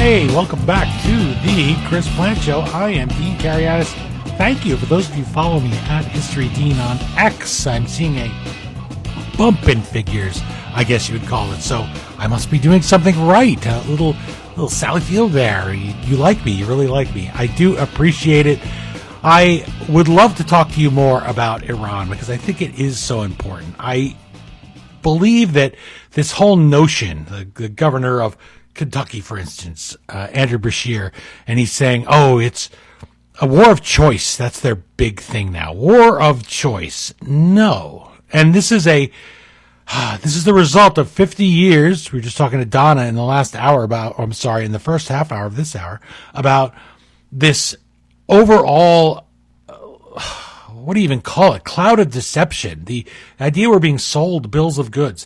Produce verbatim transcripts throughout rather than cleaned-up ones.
Hey, welcome back to the Chris Plante Show. I am Dean Kariatis. Thank you. For those of you who follow me at History Dean on X, I'm seeing a bump in figures, I guess you would call it. So I must be doing something right. A little, little Sally Field there. You, you like me. You really like me. I do appreciate it. I would love to talk to you more about Iran because I think it is so important. I believe that this whole notion, the, the governor of Kentucky, for instance, uh, Andrew Beshear, and he's saying, oh, it's a war of choice. That's their big thing now. War of choice. No. And this is a, uh, this is the result of fifty years. We were just talking to Donna in the last hour about, or I'm sorry, in the first half hour of this hour, about this overall, uh, what do you even call it? Cloud of deception. The idea we're being sold bills of goods.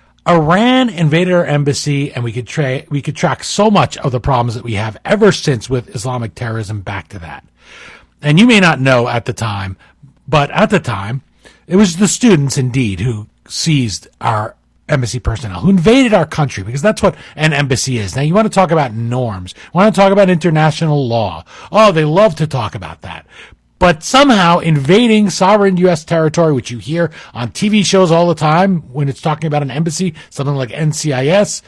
Iran invaded our embassy, and we could tra- we could track so much of the problems that we have ever since with Islamic terrorism back to that. And you may not know at the time, but at the time, it was the students, indeed, who seized our embassy personnel, who invaded our country, because that's what an embassy is. Now, you want to talk about norms. You want to talk about international law. Oh, they love to talk about that. But somehow invading sovereign U S territory, which you hear on T V shows all the time when it's talking about an embassy, something like N C I S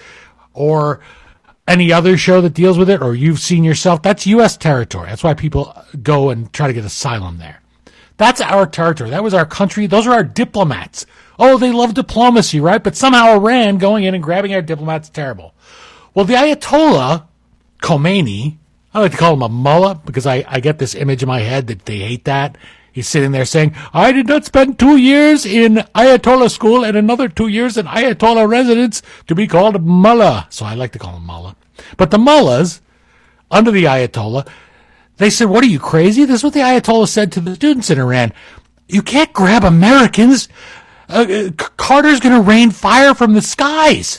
or any other show that deals with it, or you've seen yourself, that's U S territory. That's why people go and try to get asylum there. That's our territory. That was our country. Those are our diplomats. Oh, they love diplomacy, right? But somehow Iran going in and grabbing our diplomats is terrible. Well, the Ayatollah Khomeini, I like to call him a mullah because I, I get this image in my head that they hate that. He's sitting there saying, I did not spend two years in Ayatollah school and another two years in Ayatollah residence to be called mullah. So I like to call him mullah. But the mullahs, under the Ayatollah, they said, what are you, crazy? This is what the Ayatollah said to the students in Iran. You can't grab Americans. Uh, Carter's going to rain fire from the skies.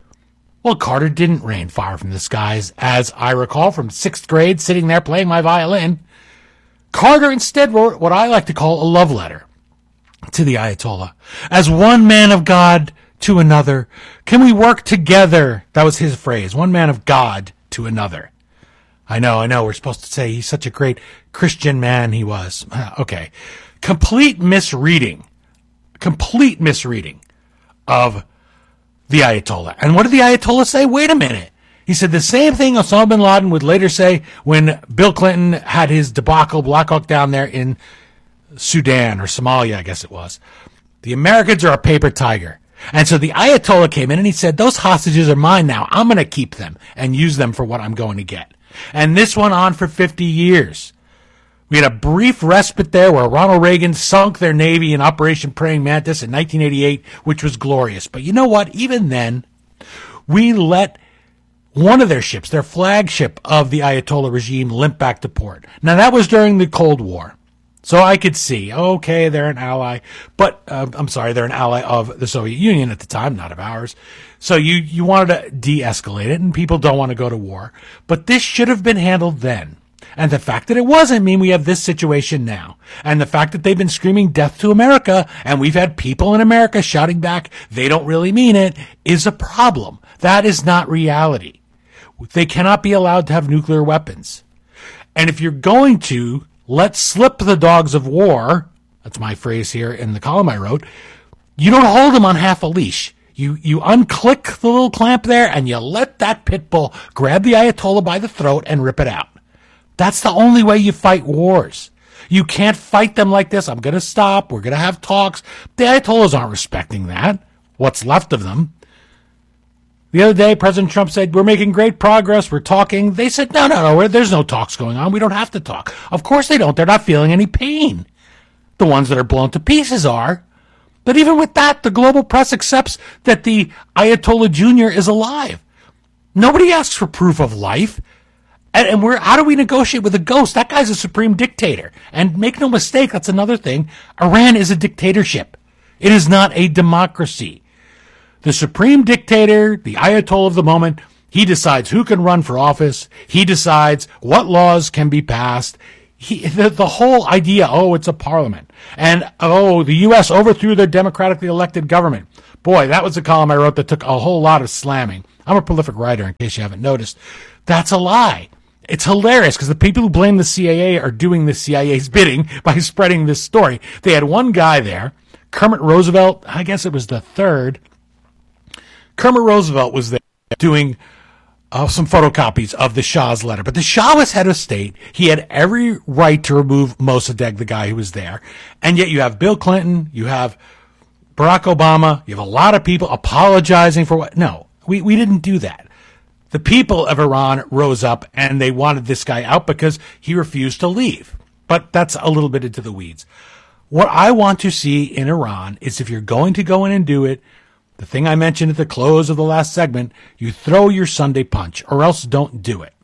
Well, Carter didn't rain fire from the skies, as I recall from sixth grade, sitting there playing my violin. Carter instead wrote what I like to call a love letter to the Ayatollah. As one man of God to another, can we work together? That was his phrase, one man of God to another. I know, I know, we're supposed to say he's such a great Christian man he was. Okay. Complete misreading, complete misreading of the Ayatollah. And what did the Ayatollah say? Wait a minute. He said the same thing Osama bin Laden would later say when Bill Clinton had his debacle, Black Hawk down there in Sudan or Somalia, I guess it was. The Americans are a paper tiger. And so the Ayatollah came in and he said, those hostages are mine now. I'm going to keep them and use them for what I'm going to get. And this went on for fifty years. We had a brief respite there where Ronald Reagan sunk their Navy in Operation Praying Mantis in nineteen eighty-eight, which was glorious. But you know what? Even then, we let one of their ships, their flagship of the Ayatollah regime, limp back to port. Now, that was during the Cold War. So I could see, okay, they're an ally, but uh, I'm sorry, they're an ally of the Soviet Union at the time, not of ours. So you, you wanted to de-escalate it, and people don't want to go to war. But this should have been handled then. And the fact that it wasn't mean we have this situation now. And the fact that they've been screaming death to America, and we've had people in America shouting back, they don't really mean it, is a problem. That is not reality. They cannot be allowed to have nuclear weapons. And if you're going to let slip the dogs of war, that's my phrase here in the column I wrote, you don't hold them on half a leash. You you unclick the little clamp there, and you let that pit bull grab the Ayatollah by the throat and rip it out. That's the only way you fight wars. You can't fight them like this. I'm going to stop. We're going to have talks. The Ayatollahs aren't respecting that. What's left of them. The other day, President Trump said, we're making great progress. We're talking. They said, no, no, no. There's no talks going on. We don't have to talk. Of course they don't. They're not feeling any pain. The ones that are blown to pieces are. But even with that, the global press accepts that the Ayatollah Junior is alive. Nobody asks for proof of life. And, and we're, how do we negotiate with a ghost? That guy's a supreme dictator. And make no mistake, that's another thing. Iran is a dictatorship. It is not a democracy. The supreme dictator, the Ayatollah of the moment, he decides who can run for office. He decides what laws can be passed. He, the, the whole idea, oh, it's a parliament. And, oh, the U S overthrew their democratically elected government. Boy, that was a column I wrote that took a whole lot of slamming. I'm a prolific writer, in case you haven't noticed. That's a lie. It's hilarious because the people who blame the C I A are doing the C I A's bidding by spreading this story. They had one guy there, Kermit Roosevelt, I guess it was the third. Kermit Roosevelt was there doing uh, some photocopies of the Shah's letter. But the Shah was head of state. He had every right to remove Mossadegh, the guy who was there. And yet you have Bill Clinton, you have Barack Obama, you have a lot of people apologizing for what. No, we, we didn't do that. The people of Iran rose up and they wanted this guy out because he refused to leave. But that's a little bit into the weeds. What I want to see in Iran is if you're going to go in and do it, the thing I mentioned at the close of the last segment, you throw your Sunday punch or else don't do it.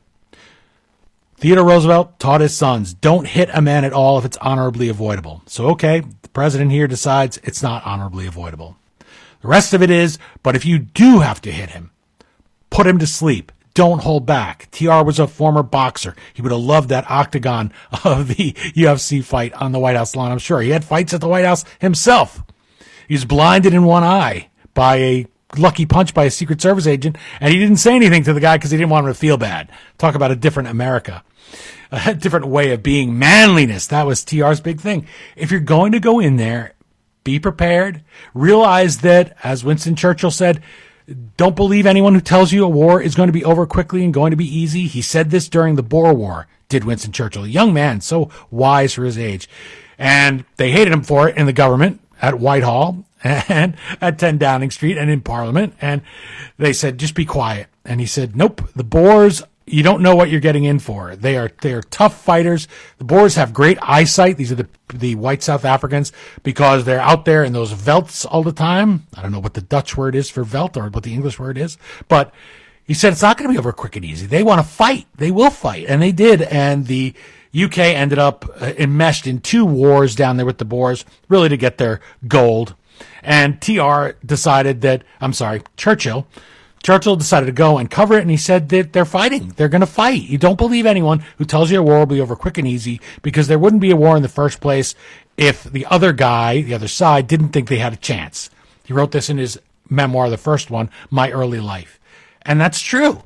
Theodore Roosevelt taught his sons, don't hit a man at all if it's honorably avoidable. So, okay, the president here decides it's not honorably avoidable. The rest of it is, but if you do have to hit him, put him to sleep. Don't hold back. T R was a former boxer. He would have loved that octagon of the U F C fight on the White House lawn, I'm sure. He had fights at the White House himself. He was blinded in one eye by a lucky punch by a Secret Service agent, and he didn't say anything to the guy because he didn't want him to feel bad. Talk about a different America. A different way of being. Manliness. That was T R's big thing. If you're going to go in there, be prepared. Realize that, as Winston Churchill said, don't believe anyone who tells you a war is going to be over quickly and going to be easy. He said this during the Boer War, did Winston Churchill. A young man, so wise for his age. And they hated him for it in the government, at Whitehall, and at ten Downing Street, and in Parliament. And they said, just be quiet. And he said, nope, the Boers, you don't know what you're getting in for. They are they are tough fighters. The Boers have great eyesight. These are the the white South Africans because they're out there in those velds all the time. I don't know what the Dutch word is for veld or what the English word is, but he said it's not going to be over quick and easy. They want to fight. They will fight, and they did. And the U K ended up uh, enmeshed in two wars down there with the Boers, really to get their gold. And T R decided that, I'm sorry, Churchill. Churchill decided to go and cover it, and he said that they're fighting. They're going to fight. You don't believe anyone who tells you a war will be over quick and easy, because there wouldn't be a war in the first place if the other guy, the other side, didn't think they had a chance. He wrote this in his memoir, the first one, My Early Life. And that's true.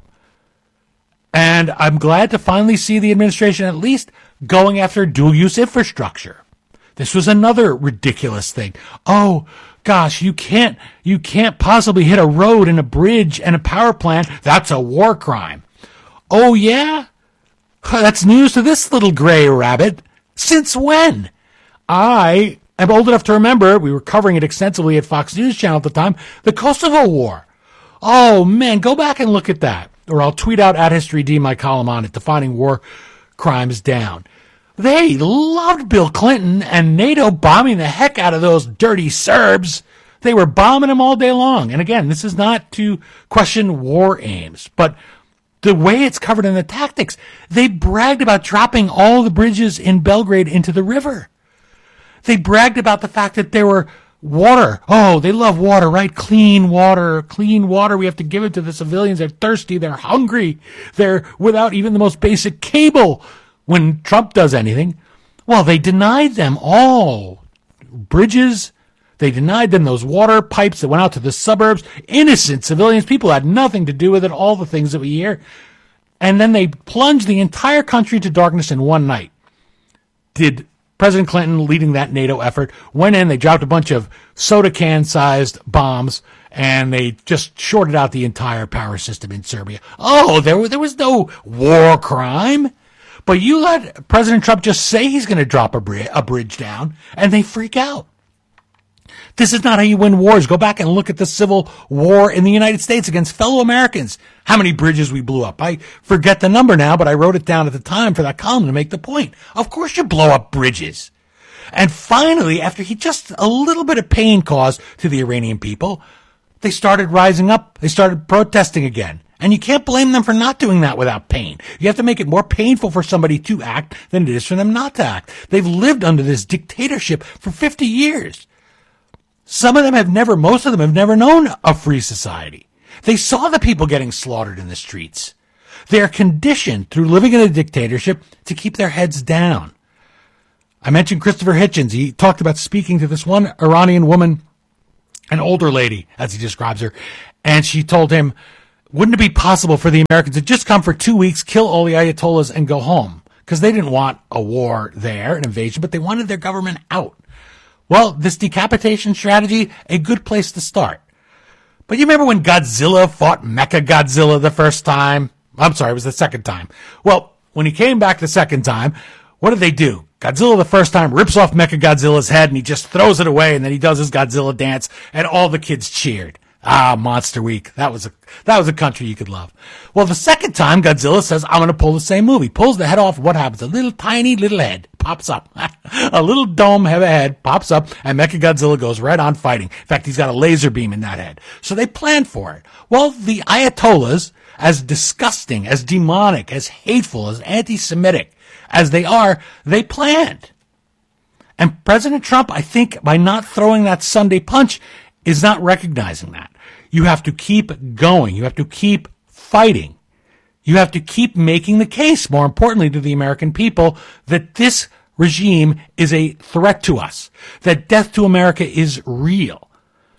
And I'm glad to finally see the administration at least going after dual-use infrastructure. This was another ridiculous thing. Oh, gosh, you can't, you can't possibly hit a road and a bridge and a power plant. That's a war crime. Oh, yeah? That's news to this little gray rabbit. Since when? I am old enough to remember, we were covering it extensively at Fox News Channel at the time, the Kosovo War. Oh, man, go back and look at that. Or I'll tweet out at History D my column on it, Defining War Crimes Down. They loved Bill Clinton and NATO bombing the heck out of those dirty Serbs. They were bombing them all day long. And again, this is not to question war aims, but the way it's covered in the tactics, they bragged about dropping all the bridges in Belgrade into the river. They bragged about the fact that there were water. Oh, they love water, right? Clean water, clean water. We have to give it to the civilians. They're thirsty. They're hungry. They're without even the most basic cable. When Trump does anything, well, they denied them all bridges. They denied them those water pipes that went out to the suburbs. Innocent civilians, people had nothing to do with it, all the things that we hear. And then they plunged the entire country into darkness in one night. Did President Clinton, leading that NATO effort, went in, they dropped a bunch of soda can-sized bombs, and they just shorted out the entire power system in Serbia. Oh, there, there was no war crime. But you let President Trump just say he's going to drop a, bri- a bridge down, and they freak out. This is not how you win wars. Go back and look at the Civil War in the United States against fellow Americans. How many bridges we blew up. I forget the number now, but I wrote it down at the time for that column to make the point. Of course you blow up bridges. And finally, after he just a little bit of pain caused to the Iranian people, they started rising up. They started protesting again. And you can't blame them for not doing that without pain. You have to make it more painful for somebody to act than it is for them not to act. They've lived under this dictatorship for fifty years. Some of them have never, most of them have never known a free society. They saw the people getting slaughtered in the streets. They are conditioned through living in a dictatorship to keep their heads down. I mentioned Christopher Hitchens. He talked about speaking to this one Iranian woman an older lady, as he describes her, and she told him, wouldn't it be possible for the Americans to just come for two weeks, kill all the Ayatollahs, and go home? Because they didn't want a war there, an invasion, but they wanted their government out. Well, this decapitation strategy, a good place to start. But you remember when Godzilla fought Mechagodzilla the first time? I'm sorry, it was the second time. Well, when he came back the second time, what did they do? Godzilla the first time rips off Mechagodzilla's head and he just throws it away, and then he does his Godzilla dance and all the kids cheered. Ah, Monster Week. That was a, that was a country you could love. Well, the second time Godzilla says, I'm going to pull the same move. He pulls the head off. What happens? A little tiny little head pops up. A little dome head pops up, and Mechagodzilla goes right on fighting. In fact, he's got a laser beam in that head. So they planned for it. Well, the Ayatollahs, as disgusting, as demonic, as hateful, as anti-Semitic as they are, they planned. And President Trump, I think, by not throwing that Sunday punch, is not recognizing that. You have to keep going. You have to keep fighting. You have to keep making the case, more importantly, to the American people, that this regime is a threat to us, that death to America is real.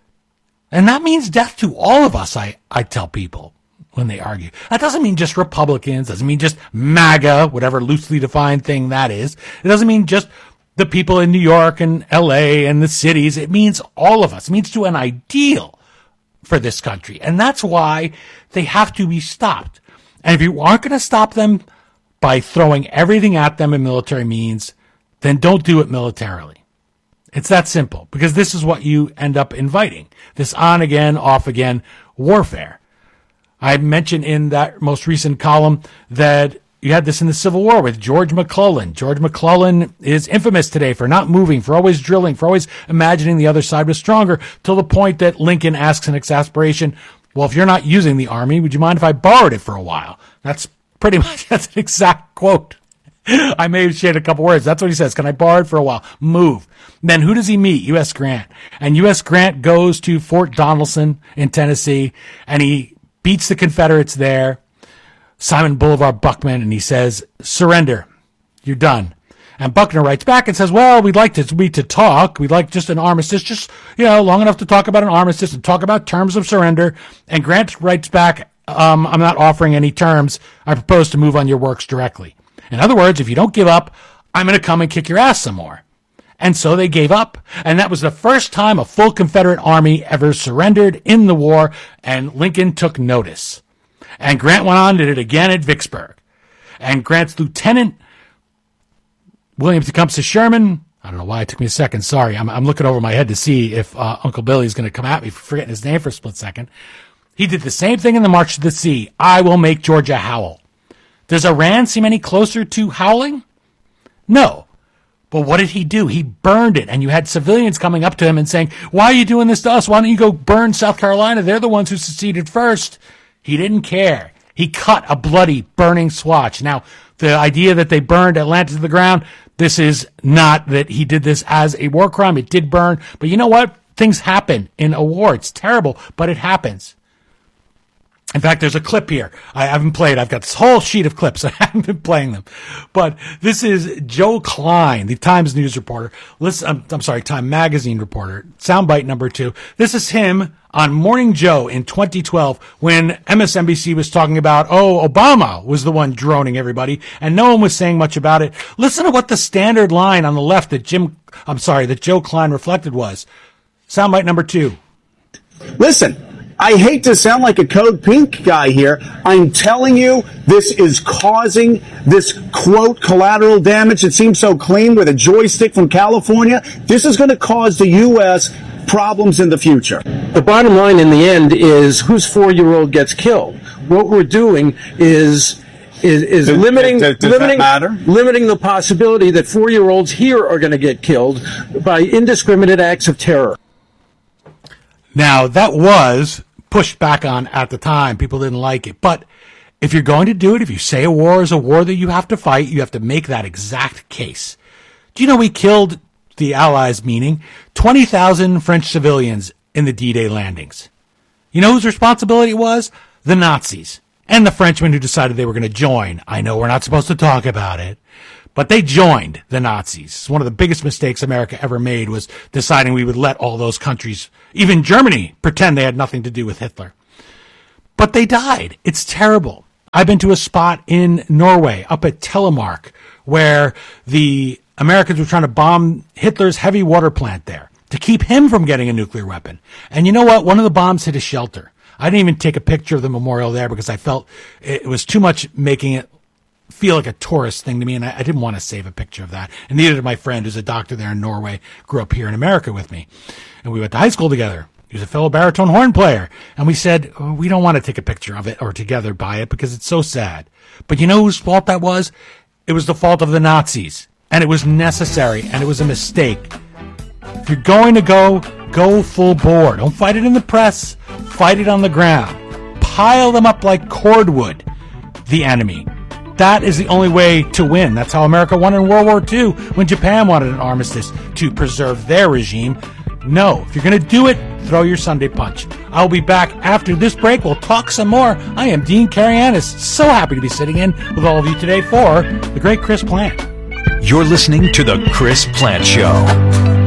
And that means death to all of us, I, I tell people when they argue. That doesn't mean just Republicans, doesn't mean just MAGA, whatever loosely defined thing that is. It doesn't mean just the people in New York and L A and the cities. It means all of us. It means to an ideal for this country. And that's why they have to be stopped. And if you aren't going to stop them by throwing everything at them in military means, then don't do it militarily. It's that simple, because this is what you end up inviting. This on again, off again warfare. I mentioned in that most recent column that you had this in the Civil War with George McClellan. George McClellan is infamous today for not moving, for always drilling, for always imagining the other side was stronger, till the point that Lincoln asks in exasperation, well, if you're not using the army, would you mind if I borrowed it for a while? That's pretty much, that's an exact quote. I may have shared a couple words. That's what he says. Can I borrow it for a while? Move. Then who does he meet? U S. Grant. And U S. Grant goes to Fort Donelson in Tennessee, and he beats the Confederates there. Simon Bolivar Buckman, and he says, surrender. You're done. And Buckner writes back and says, well, we'd like to we to talk. We'd like just an armistice, just, you know, long enough to talk about an armistice and talk about terms of surrender. And Grant writes back, um, I'm not offering any terms. I propose to move on your works directly. In other words, if you don't give up, I'm going to come and kick your ass some more. And so they gave up. And that was the first time a full Confederate army ever surrendered in the war. And Lincoln took notice. And Grant went on, did it again at Vicksburg. And Grant's lieutenant, William Tecumseh Sherman, I don't know why it took me a second, sorry, I'm, I'm looking over my head to see if uh, Uncle Billy's going to come at me for forgetting his name for a split second. He did the same thing in the March to the Sea. I will make Georgia howl. Does Iran seem any closer to howling? No. But what did he do? He burned it, and you had civilians coming up to him and saying, why are you doing this to us? Why don't you go burn South Carolina? They're the ones who seceded first. He didn't care. He cut a bloody, burning swatch. Now, the idea that they burned Atlanta to the ground, this is not that he did this as a war crime. It did burn. But you know what? Things happen in a war. It's terrible, but it happens. In fact, there's a clip here. I haven't played. I've got this whole sheet of clips. I haven't been playing them. But this is Joe Klein, the Times News reporter. Listen, I'm, I'm sorry, Time Magazine reporter. Soundbite number two. This is him on Morning Joe in twenty twelve when M S N B C was talking about, oh, Obama was the one droning everybody, and no one was saying much about it. Listen to what the standard line on the left that Jim, I'm sorry, that Joe Klein reflected was. Soundbite number two. Listen. I hate to sound like a Code Pink guy here. I'm telling you, this is causing this, quote, collateral damage. It seems so clean with a joystick from California. This is going to cause the U S problems in the future. The bottom line in the end is whose four-year-old gets killed. What we're doing is is, is does, limiting does, does limiting, that matter? limiting the possibility that four-year-olds here are going to get killed by indiscriminate acts of terror. Now, that was pushed back on at the time. People didn't like it. But if you're going to do it, if you say a war is a war that you have to fight, you have to make that exact case. Do you know we killed the Allies, meaning twenty thousand French civilians in the D-Day landings? You know whose responsibility it was? The Nazis and the Frenchmen who decided they were going to join. I know we're not supposed to talk about it, But they joined the Nazis. One of the biggest mistakes America ever made was deciding we would let all those countries, even Germany, pretend they had nothing to do with Hitler. But they died. It's terrible. I've been to a spot in Norway, up at Telemark, where the Americans were trying to bomb Hitler's heavy water plant there to keep him from getting a nuclear weapon. And you know what? One of the bombs hit a shelter. I didn't even take a picture of the memorial there because I felt it was too much making it feel like a tourist thing to me, and I, I didn't want to save a picture of that. And neither did my friend, who's a doctor there in Norway, grew up here in America with me. And we went to high school together. He was a fellow baritone horn player. And we said, oh, we don't want to take a picture of it or together by it because it's so sad. But you know whose fault that was? It was the fault of the Nazis. And it was necessary, and it was a mistake. If you're going to go, go full bore. Don't fight it in the press. Fight it on the ground. Pile them up like cordwood, the enemy. That is the only way to win. That's how America won in World War Two when Japan wanted an armistice to preserve their regime. No, if you're going to do it, throw your Sunday punch. I'll be back after this break. We'll talk some more. I am Dean Karayanis. So happy to be sitting in with all of you today for the great Chris Plante. You're listening to The Chris Plante Show.